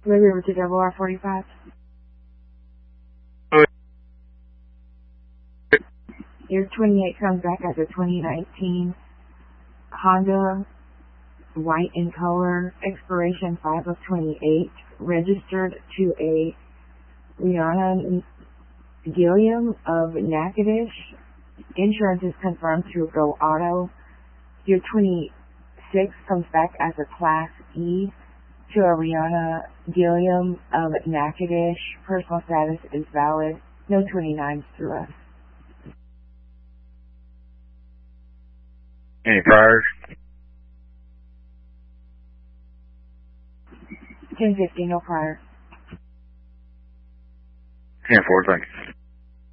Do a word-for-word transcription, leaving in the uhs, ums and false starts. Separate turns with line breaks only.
Maybe over to double R forty-five. Your twenty-eight comes back as a twenty nineteen Honda, white in color, expiration five of twenty-eight, registered to a Rihanna Gilliam of Natchitoches. Insurance is confirmed through Go Auto. Your twenty-six comes back as a Class E to a Rihanna Gilliam of Natchitoches. Personal status is valid. No twenty-nines through us.
Any priors?
ten fifty, no prior.
ten four, thank you.